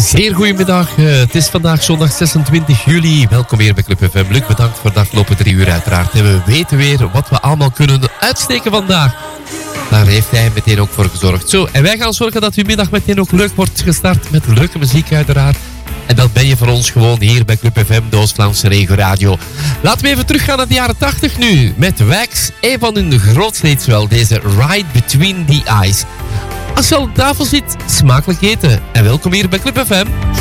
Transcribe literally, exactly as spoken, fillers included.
Zeer goedemiddag. Uh, het is vandaag zondag zesentwintig juli. Welkom hier bij Club F M. Luc, bedankt voor de afgelopen drie uur uiteraard. En we weten weer wat we allemaal kunnen uitsteken vandaag. Daar heeft hij meteen ook voor gezorgd. Zo, en wij gaan zorgen dat uw middag meteen ook leuk wordt gestart met leuke muziek uiteraard. En dat ben je voor ons gewoon hier bij Club F M, de Oost-Vlaamse Regio Radio. Laten we even teruggaan naar de jaren tachtig nu. Met Wax, een van hun grootste hits wel. Deze Ride Between the Eyes. Als je al op tafel zit, smakelijk eten. En welkom hier bij Club F M.